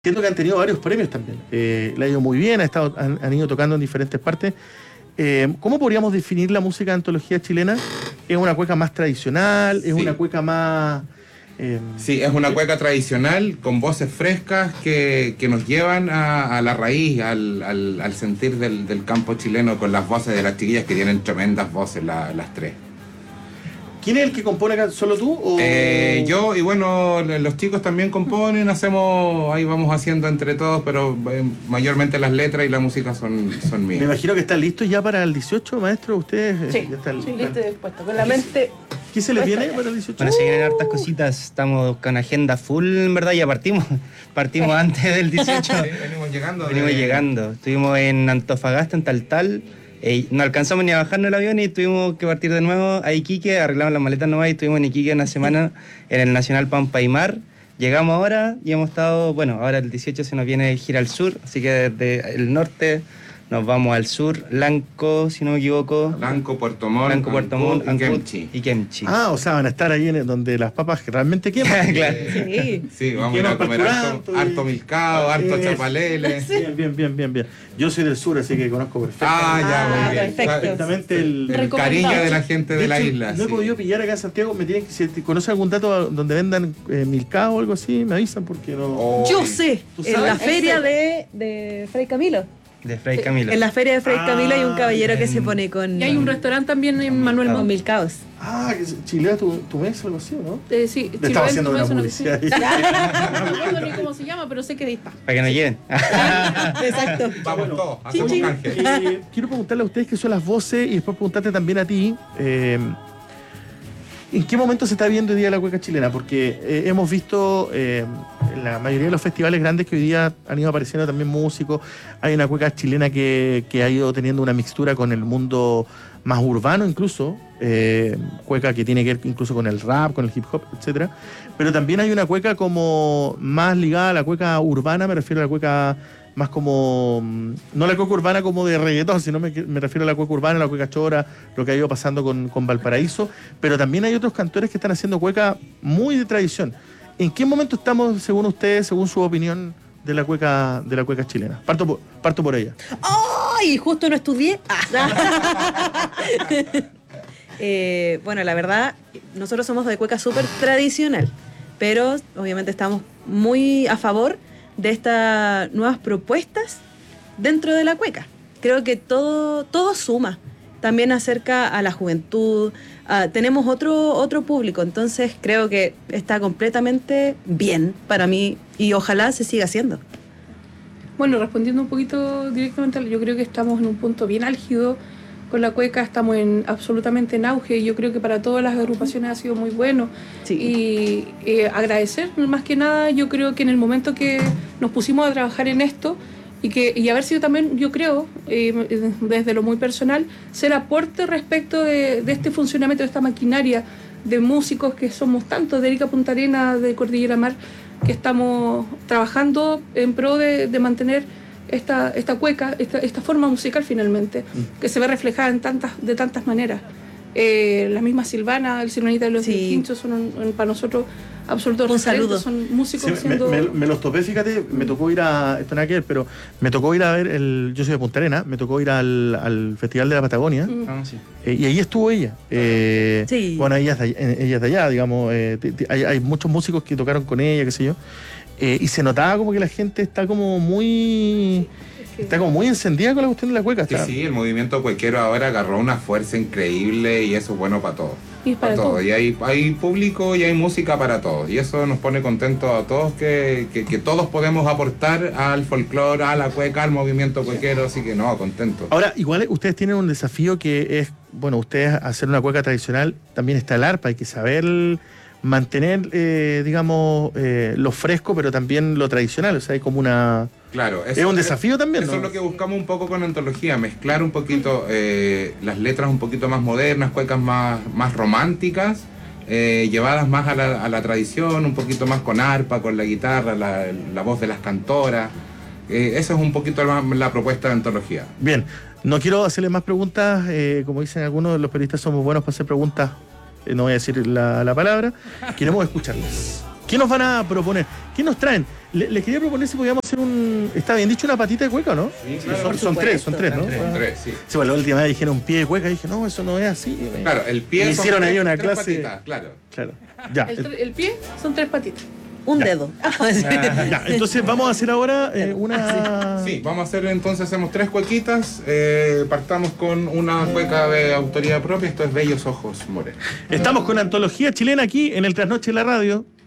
Entiendo que han tenido varios premios también. Le ha ido muy bien, han ido tocando en diferentes partes. ¿Cómo podríamos definir la música de antología chilena? ¿Es una cueca más tradicional? ¿Es una cueca más...? Sí, es una cueca tradicional con voces frescas que nos llevan a la raíz, al sentir del campo chileno, con las voces de las chiquillas que tienen tremendas voces, las tres. ¿Quién es el que compone acá? ¿Solo tú? ¿O? Yo, y bueno, los chicos también componen, ahí vamos haciendo entre todos, pero mayormente las letras y la música son mías. Me imagino que están listos ya para el 18, maestro. ¿Ustedes sí, ya están sí, listo y dispuesto, con la mente... ¿Qué se les viene para el 18? Bueno, se vienen hartas cositas, estamos con agenda full, en verdad, ya partimos antes del 18. Sí, venimos llegando. Estuvimos en Antofagasta, en Taltal, no alcanzamos ni a bajarnos el avión y tuvimos que partir de nuevo a Iquique, arreglamos las maletas nuevas y estuvimos en Iquique una semana en el Nacional Pampa y Mar. Llegamos ahora y hemos estado, bueno, ahora el 18 se nos viene gira al sur, así que desde el norte nos vamos al sur, Lanco, si no me equivoco. Lanco, Puerto Montt, y Kemchi. Ah, o sea, van a estar ahí donde las papas realmente queman. Claro. Sí, vamos a ir a comer harto milcao, harto chapalele. Bien. Yo soy del sur, así que conozco perfectamente. Perfectamente el cariño de la gente de la isla. No he podido pillar acá en Santiago. Si conoce algún dato donde vendan milcao o algo así, me avisan porque no. Yo sé, en la feria de Fray Camilo. De Fray Camilo. En la feria de Fray Camilo hay un caballero que se pone con... Y hay un restaurante también en Manuel con Montt. Milcaos. Ah, que Chilea tu mes o algo así, ¿no? Sí, le estaba haciendo una publicidad. No me acuerdo ni cómo se llama, pero sé que ahí está. Para que nos lleven. Exacto. Vamos todos, hacemos canje. Quiero preguntarle a ustedes qué son las voces y después preguntarte también a ti. ¿En qué momento se está viendo hoy día la cueca chilena? Porque hemos visto en la mayoría de los festivales grandes que hoy día han ido apareciendo también músicos. Hay una cueca chilena que ha ido teniendo una mixtura con el mundo más urbano incluso. Cueca que tiene que ver incluso con el rap, con el hip hop, etc. Pero también hay una cueca como más ligada a la cueca urbana, me refiero a la cueca más como, no la cueca urbana como de reggaetón, sino me refiero a la cueca urbana, la cueca chora, lo que ha ido pasando con Valparaíso, pero también hay otros cantores que están haciendo cueca muy de tradición. ¿En qué momento estamos, según ustedes, según su opinión, de la cueca chilena? Parto por ella. ¡Ay! Justo no estudié. Bueno, la verdad, nosotros somos de cueca súper tradicional, pero obviamente estamos muy a favor de estas nuevas propuestas dentro de la cueca. Creo que todo suma. También acerca a la juventud. Tenemos otro público, entonces creo que está completamente bien para mí y ojalá se siga haciendo. Bueno, respondiendo un poquito directamente, yo creo que estamos en un punto bien álgido con la cueca, estamos absolutamente en auge y yo creo que para todas las agrupaciones ha sido muy bueno. Sí. Y agradecer, más que nada, yo creo que en el momento que nos pusimos a trabajar en esto y haber sido también, yo creo, desde lo muy personal, ser aporte respecto de este funcionamiento de esta maquinaria de músicos que somos tantos de Arica Punta Arenas, de Cordillera Mar, que estamos trabajando en pro de mantener esta cueca, esta forma musical finalmente, que se ve reflejada de tantas maneras. La misma Silvana, el Silvanita de los Quinchos son para nosotros absolutos referentes, son músicos haciendo... Me los topé, fíjate, me tocó ir esto nada que ver, pero me tocó ir a ver, yo soy de Punta Arenas, me tocó ir al Festival de la Patagonia, y ahí estuvo ella. Bueno, ella es de allá, digamos, hay muchos músicos que tocaron con ella, qué sé yo. Y se notaba como que la gente está como muy encendida con la cuestión de la cueca. Sí, el movimiento cuequero ahora agarró una fuerza increíble y eso es bueno para todos. Y para todos. Y hay público y hay música para todos. Y eso nos pone contentos a todos que todos podemos aportar al folclore, a la cueca, al movimiento cuequero, así que contentos. Ahora, igual ustedes tienen un desafío que es, bueno, ustedes hacer una cueca tradicional, también está el arpa, hay que saber mantener, digamos, lo fresco, pero también lo tradicional, o sea, hay como una... Claro, es un desafío también, eso ¿no? Es lo que buscamos un poco con Antología, mezclar un poquito las letras un poquito más modernas, cuecas más románticas, llevadas más a la tradición, un poquito más con arpa, con la guitarra, la voz de las cantoras. Esa es un poquito la propuesta de Antología. Bien, no quiero hacerle más preguntas, como dicen algunos de los periodistas, somos buenos para hacer preguntas. No voy a decir la palabra. Queremos escucharles. ¿Qué nos van a proponer? ¿Qué nos traen? Les quería proponer si podíamos hacer ¿está bien dicho una patita de cueca o no? Sí, Sí, claro. son tres, ¿no? Son tres, sí. Sí, bueno, la última vez dijeron un pie de cueca y dije, no, eso no es así. Claro, el pie Me son hicieron ahí una tres clase. patitas, claro. Claro. Ya. El pie son 3 patitas. Un dedo. Ya, entonces vamos a hacer ahora una. Sí, vamos a hacer entonces, hacemos 3 cuequitas. Partamos con una cueca de autoría propia. Esto es Bellos Ojos Morenos. Estamos con Antología Chilena aquí en el Trasnoche de la Radio.